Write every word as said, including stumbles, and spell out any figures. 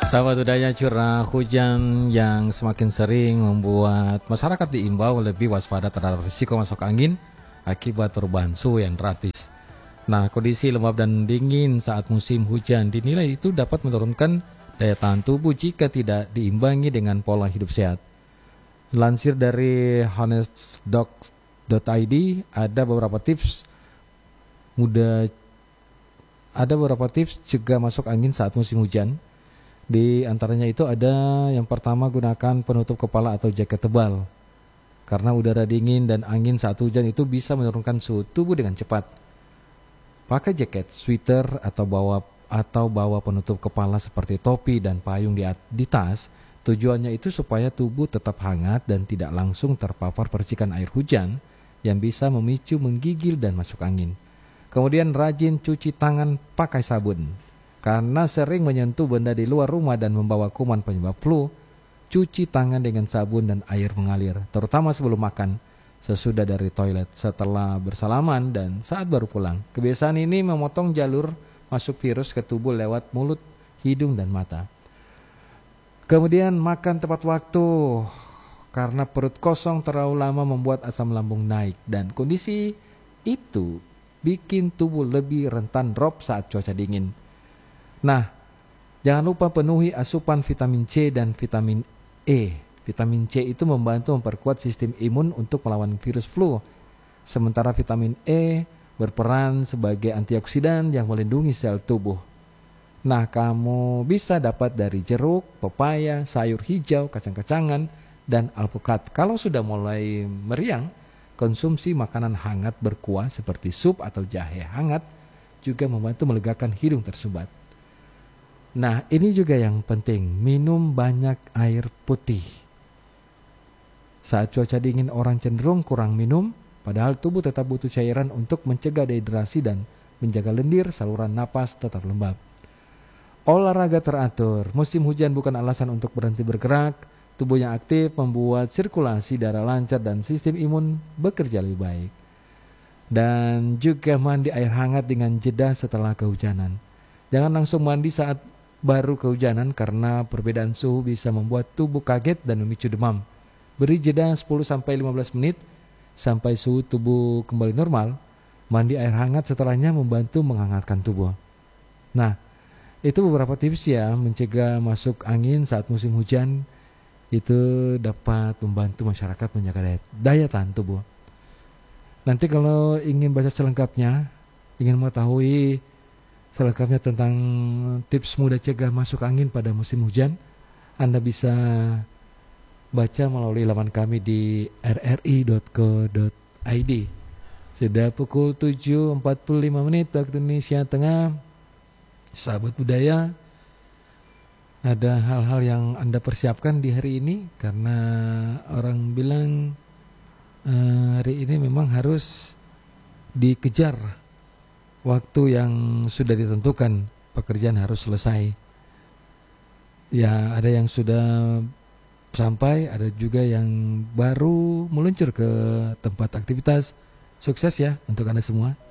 Sahabat budaya, curah hujan yang semakin sering membuat masyarakat diimbau lebih waspada terhadap risiko masuk angin akibat perubahan suhu yang drastis. Nah, kondisi lembab dan dingin saat musim hujan dinilai itu dapat menurunkan daya tahan tubuh jika tidak diimbangi dengan pola hidup sehat. Lansir dari honest docs dot i d, ada beberapa tips mudah ada beberapa tips cegah masuk angin saat musim hujan. Di antaranya itu ada yang pertama, gunakan penutup kepala atau jaket tebal. Karena udara dingin dan angin saat hujan itu bisa menurunkan suhu tubuh dengan cepat. Pakai jaket, sweater atau bawa atau bawa penutup kepala seperti topi dan payung di, di tas. Tujuannya itu supaya tubuh tetap hangat dan tidak langsung terpapar percikan air hujan yang bisa memicu menggigil dan masuk angin. Kemudian rajin cuci tangan pakai sabun. Karena sering menyentuh benda di luar rumah dan membawa kuman penyebab flu, cuci tangan dengan sabun dan air mengalir, terutama sebelum makan, sesudah dari toilet, setelah bersalaman, dan saat baru pulang. Kebiasaan ini memotong jalur masuk virus ke tubuh lewat mulut, hidung, dan mata. Kemudian makan tepat waktu, karena perut kosong terlalu lama membuat asam lambung naik, dan kondisi itu bikin tubuh lebih rentan drop saat cuaca dingin. Nah, jangan lupa penuhi asupan vitamin C dan vitamin E. Vitamin C itu membantu memperkuat sistem imun untuk melawan virus flu. Sementara vitamin E berperan sebagai antioksidan yang melindungi sel tubuh. Nah, kamu bisa dapat dari jeruk, pepaya, sayur hijau, kacang-kacangan, dan alpukat. Kalau sudah mulai meriang, konsumsi makanan hangat berkuah seperti sup atau jahe hangat juga membantu melegakan hidung tersumbat. Nah, ini juga yang penting, minum banyak air putih. Saat cuaca dingin orang cenderung kurang minum, padahal tubuh tetap butuh cairan untuk mencegah dehidrasi dan menjaga lendir saluran napas tetap lembab. Olahraga teratur, musim hujan bukan alasan untuk berhenti bergerak. Tubuh yang aktif membuat sirkulasi darah lancar dan sistem imun bekerja lebih baik. Dan juga mandi air hangat dengan jeda setelah kehujanan. Jangan langsung mandi saat baru kehujanan karena perbedaan suhu bisa membuat tubuh kaget dan memicu demam. Beri jeda sepuluh sampai lima belas menit sampai suhu tubuh kembali normal. Mandi air hangat setelahnya membantu menghangatkan tubuh. Nah, itu beberapa tips ya mencegah masuk angin saat musim hujan. Itu dapat membantu masyarakat menjaga daya, daya tahan tubuh. Nanti kalau ingin baca selengkapnya, ingin mengetahui selengkapnya tentang tips mudah cegah masuk angin pada musim hujan, Anda bisa baca melalui laman kami di r r i dot co dot i d. Sudah pukul tujuh empat puluh lima menit waktu Indonesia Tengah. Sahabat budaya, ada hal-hal yang Anda persiapkan di hari ini karena orang bilang uh, hari ini memang harus dikejar waktu yang sudah ditentukan, pekerjaan harus selesai. Ya, ada yang sudah sampai, ada juga yang baru meluncur ke tempat aktivitas. Sukses ya untuk Anda semua.